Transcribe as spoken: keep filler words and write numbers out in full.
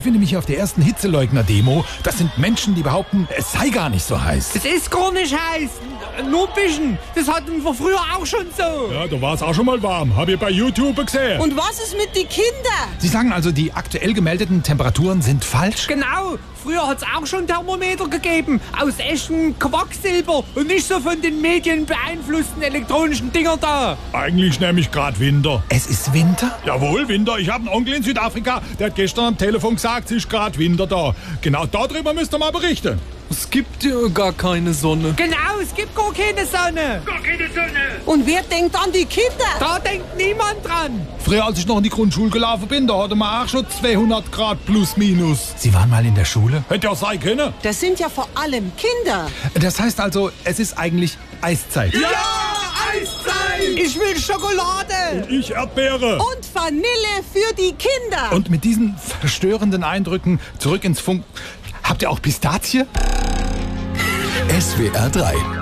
Ich finde mich hier auf der ersten Hitzeleugner-Demo. Das sind Menschen, die behaupten, es sei gar nicht so heiß. Es ist gar nicht heiß. Nur ein bisschen. Das hatten wir früher auch schon so. Ja, da war es auch schon mal warm. Hab ich bei YouTube gesehen. Und was ist mit den Kindern? Sie sagen also, die aktuell gemeldeten Temperaturen sind falsch? Genau. Früher hat es auch schon Thermometer gegeben. Aus echtem Quacksilber. Und nicht so von den Medien beeinflussten elektronischen Dinger da. Eigentlich nämlich gerade Winter. Es ist Winter? Jawohl, Winter. Ich habe einen Onkel in Südafrika, der hat gestern am Telefon gesagt, es ist gerade Winter da. Genau darüber müsst ihr mal berichten. Es gibt ja gar keine Sonne. Genau, es gibt gar keine Sonne. Gar keine Sonne. Und wer denkt an die Kinder? Da denkt niemand dran. Früher, als ich noch in die Grundschule gelaufen bin, da hatte man auch schon zweihundert Grad plus minus. Sie waren mal in der Schule? Hätte ja sein können. Das sind ja vor allem Kinder. Das heißt also, es ist eigentlich Eiszeit. Ja, Eiszeit! Ich will Schokolade. Ich Erdbeere. Und Vanille für die Kinder. Und mit diesen verstörenden Eindrücken zurück ins Funk. Habt ihr auch Pistazie? S W R drei